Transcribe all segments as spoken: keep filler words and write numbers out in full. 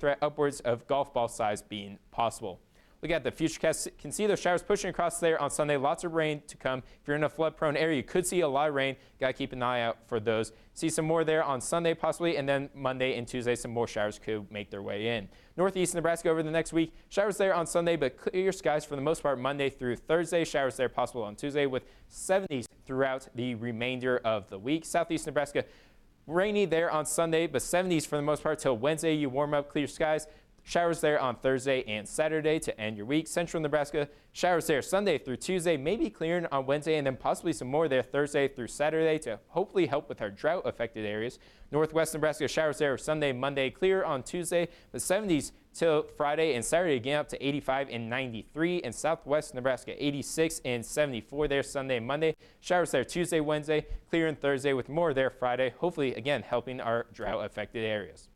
threat upwards of golf ball size being possible. Look at the futurecast. Can see those showers pushing across there on Sunday. Lots of rain to come. If you're in a flood-prone area, you could see a lot of rain. Got to keep an eye out for those. See some more there on Sunday possibly, and then Monday and Tuesday, some more showers could make their way in. Northeast Nebraska over the next week. Showers there on Sunday, but clear skies for the most part Monday through Thursday. Showers there possible on Tuesday with seventies throughout the remainder of the week. Southeast Nebraska, rainy there on Sunday, but seventies for the most part till Wednesday. You warm up, clear skies. Showers there on Thursday and Saturday to end your week. Central Nebraska, showers there Sunday through Tuesday, maybe clearing on Wednesday, and then possibly some more there Thursday through Saturday to hopefully help with our drought-affected areas. Northwest Nebraska, showers there Sunday, Monday, clear on Tuesday. The seventies till Friday and Saturday again up to eighty-five and ninety-three. And Southwest Nebraska, eighty-six and seventy-four there Sunday and Monday. Showers there Tuesday, Wednesday, clearing Thursday with more there Friday. Hopefully, again, helping our drought-affected areas.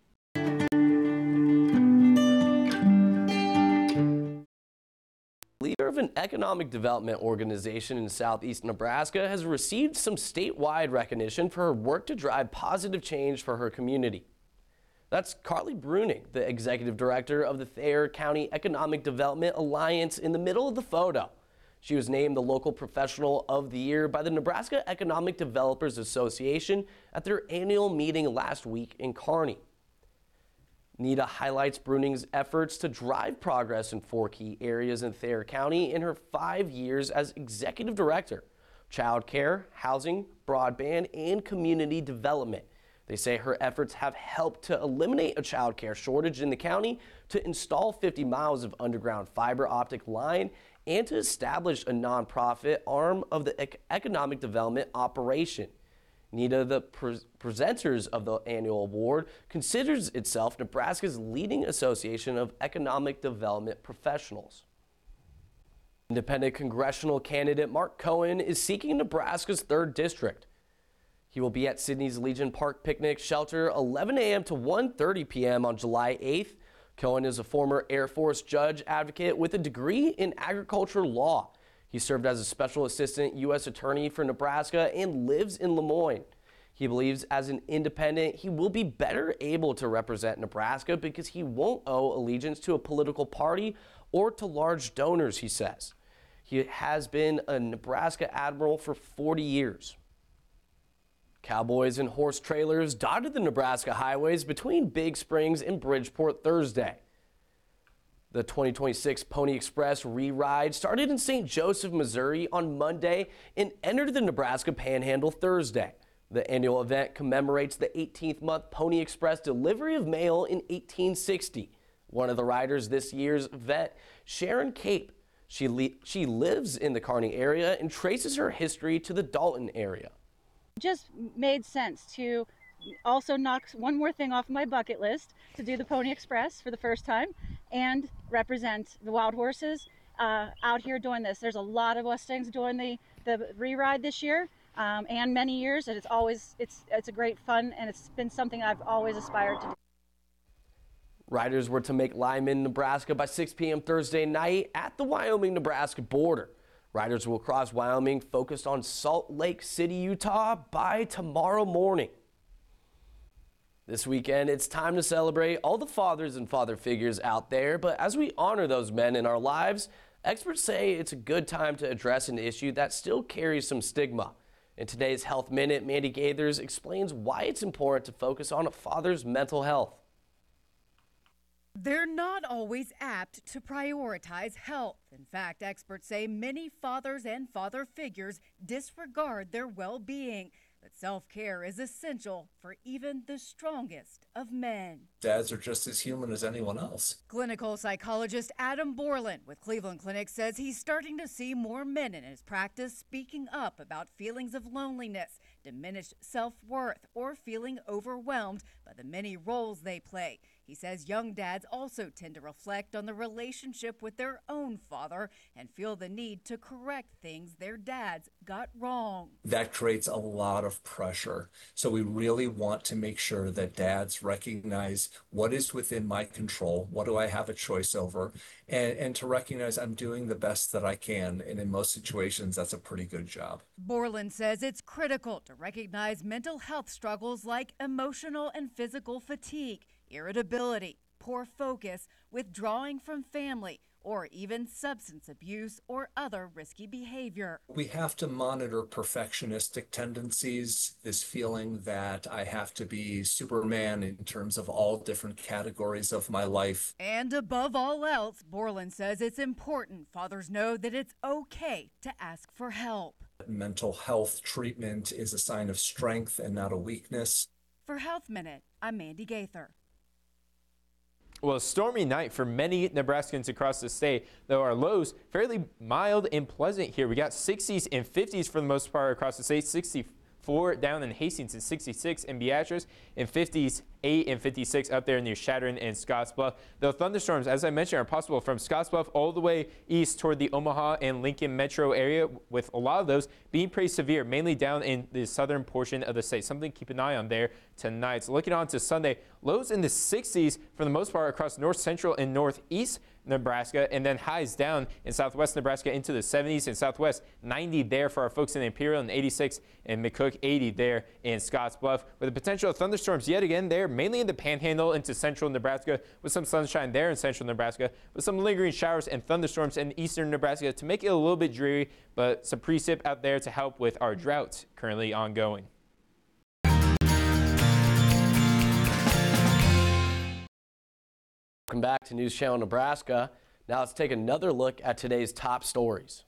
Leader of an economic development organization in southeast Nebraska has received some statewide recognition for her work to drive positive change for her community. That's Carly Bruning, the executive director of the Thayer County Economic Development Alliance, in the middle of the photo. She was named the local professional of the year by the Nebraska Economic Developers Association at their annual meeting last week in Kearney. Nita highlights Bruning's efforts to drive progress in four key areas in Thayer County in her five years as executive director: child care, housing, broadband, and community development. They say her efforts have helped to eliminate a child care shortage in the county, to install fifty miles of underground fiber optic line, and to establish a nonprofit arm of the ec- economic development operation. Nita, the pre- presenters of the annual award, considers itself Nebraska's leading association of economic development professionals. Independent congressional candidate Mark Cohen is seeking Nebraska's third district. He will be at Sydney's Legion Park Picnic Shelter eleven a m to one thirty p m on July eighth. Cohen is a former Air Force judge advocate with a degree in agricultural law. He served as a special assistant U S attorney for Nebraska and lives in Lemoyne. He believes as an independent, he will be better able to represent Nebraska because he won't owe allegiance to a political party or to large donors, he says. He has been a Nebraska admiral for forty years. Cowboys and horse trailers dotted the Nebraska highways between Big Springs and Bridgeport Thursday. The twenty twenty-six Pony Express re-ride started in Saint Joseph, Missouri on Monday and entered the Nebraska Panhandle Thursday. The annual event commemorates the eighteenth month Pony Express delivery of mail in eighteen sixty. One of the riders this year's event, Sharon Cape, she, li- she lives in the Kearney area and traces her history to the Dalton area. Just made sense to also knock one more thing off my bucket list, to do the Pony Express for the first time and represent the wild horses uh, out here doing this. There's a lot of Mustangs doing the, the re-ride this year um, and many years, and it's always, it's, it's a great fun, and it's been something I've always aspired to do. Riders were to make Lyman, Nebraska by six p m Thursday night at the Wyoming-Nebraska border. Riders will cross Wyoming focused on Salt Lake City, Utah by tomorrow morning. This weekend, it's time to celebrate all the fathers and father figures out there, but as we honor those men in our lives, experts say it's a good time to address an issue that still carries some stigma. In today's Health Minute, Mandy Gaithers explains why it's important to focus on a father's mental health. They're not always apt to prioritize health. In fact, experts say many fathers and father figures disregard their well-being. But self-care is essential for even the strongest of men. Dads are just as human as anyone else. Clinical psychologist Adam Borland with Cleveland Clinic says he's starting to see more men in his practice speaking up about feelings of loneliness, diminished self-worth, or feeling overwhelmed by the many roles they play. He says young dads also tend to reflect on the relationship with their own father and feel the need to correct things their dads got wrong. That creates a lot of pressure. So we really want to make sure that dads recognize what is within my control, what do I have a choice over, and, and to recognize I'm doing the best that I can. And in most situations, that's a pretty good job. Borland says it's critical to recognize mental health struggles like emotional and physical fatigue, irritability, poor focus, withdrawing from family, or even substance abuse or other risky behavior. We have to monitor perfectionistic tendencies, this feeling that I have to be Superman in terms of all different categories of my life. And above all else, Borland says it's important fathers know that it's okay to ask for help. Mental health treatment is a sign of strength and not a weakness. For Health Minute, I'm Mandy Gaither. Well, a stormy night for many Nebraskans across the state, though our lows fairly mild and pleasant here. We got sixties and fifties for the most part across the state, sixty-four down in Hastings and sixty-six in Beatrice, and fifty-eight and fifty-six up there near Chadron and Scottsbluff. Though thunderstorms, as I mentioned, are possible from Scottsbluff all the way east toward the Omaha and Lincoln metro area, with a lot of those being pretty severe, mainly down in the southern portion of the state. Something to keep an eye on there tonight. So looking on to Sunday, lows in the sixties for the most part across north central and northeast Nebraska, and then highs down in southwest Nebraska into the seventies and southwest, ninety there for our folks in Imperial, and eighty-six in McCook, eighty there in Scottsbluff, with the potential of thunderstorms yet again there, mainly in the panhandle into central Nebraska, with some sunshine there in central Nebraska, with some lingering showers and thunderstorms in eastern Nebraska to make it a little bit dreary, but some precip out there to help with our drought currently ongoing. Welcome back to News Channel Nebraska. Now let's take another look at today's top stories.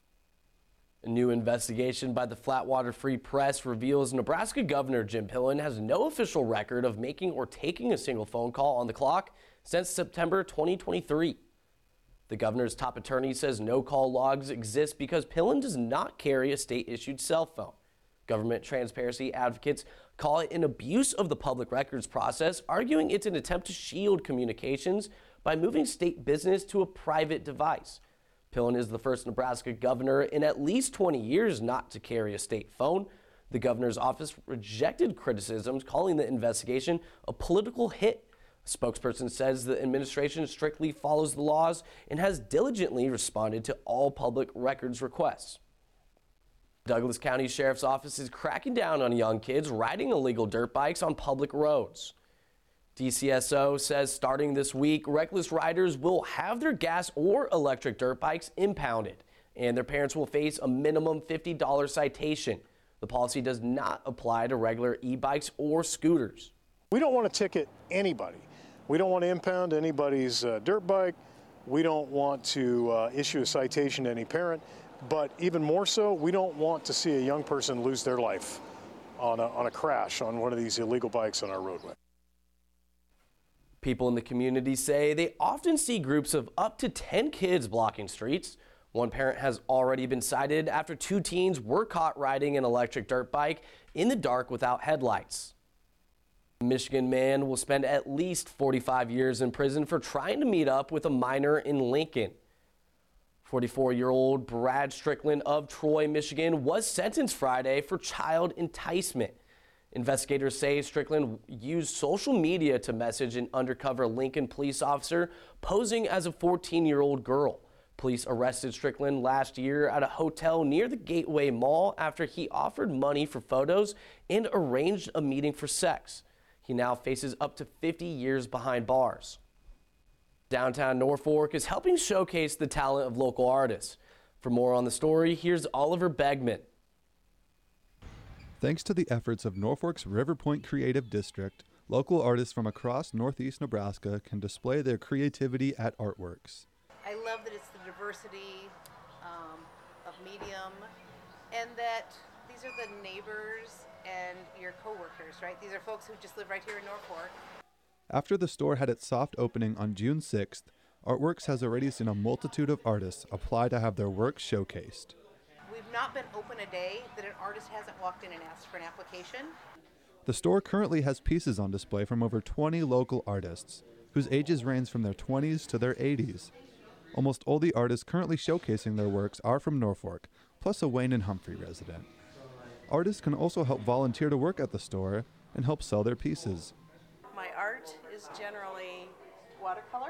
A new investigation by the Flatwater Free Press reveals Nebraska Governor Jim Pillen has no official record of making or taking a single phone call on the clock since September twenty twenty-three. The governor's top attorney says no call logs exist because Pillen does not carry a state-issued cell phone. Government transparency advocates call it an abuse of the public records process, arguing it's an attempt to shield communications by moving state business to a private device. Pillen is the first Nebraska governor in at least twenty years not to carry a state phone. The governor's office rejected criticisms, calling the investigation a political hit. A spokesperson says the administration strictly follows the laws and has diligently responded to all public records requests. Douglas County Sheriff's Office is cracking down on young kids riding illegal dirt bikes on public roads. D C S O says starting this week, reckless riders will have their gas or electric dirt bikes impounded, and their parents will face a minimum fifty dollar citation. The policy does not apply to regular e-bikes or scooters. We don't want to ticket anybody. We don't want to impound anybody's uh, dirt bike. We don't want to uh, issue a citation to any parent. But even more so, we don't want to see a young person lose their life on a, on a crash on one of these illegal bikes on our roadway. People in the community say they often see groups of up to ten kids blocking streets. One parent has already been cited after two teens were caught riding an electric dirt bike in the dark without headlights. A Michigan man will spend at least forty-five years in prison for trying to meet up with a minor in Lincoln. forty-four-year-old Brad Strickland of Troy, Michigan, was sentenced Friday for child enticement. Investigators say Strickland used social media to message an undercover Lincoln police officer posing as a fourteen-year-old girl. Police arrested Strickland last year at a hotel near the Gateway Mall after he offered money for photos and arranged a meeting for sex. He now faces up to fifty years behind bars. Downtown Norfolk is helping showcase the talent of local artists. For more on the story, here's Oliver Begman. Thanks to the efforts of Norfolk's River Point Creative District, local artists from across northeast Nebraska can display their creativity at Artworks. I love that it's the diversity um, of medium, and that these are the neighbors and your coworkers, right? These are folks who just live right here in Norfolk. After the store had its soft opening on June sixth, Artworks has already seen a multitude of artists apply to have their work showcased. We've not been open a day that an artist hasn't walked in and asked for an application. The store currently has pieces on display from over twenty local artists, whose ages range from their twenties to their eighties. Almost all the artists currently showcasing their works are from Norfolk, plus a Wayne and Humphrey resident. Artists can also help volunteer to work at the store and help sell their pieces. My art is generally watercolor,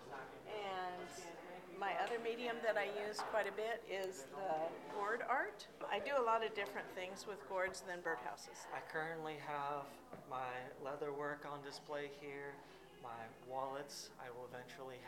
and my other medium that I use quite a bit is the gourd art. I do a lot of different things with gourds than birdhouses. I currently have my leather work on display here, my wallets. I will eventually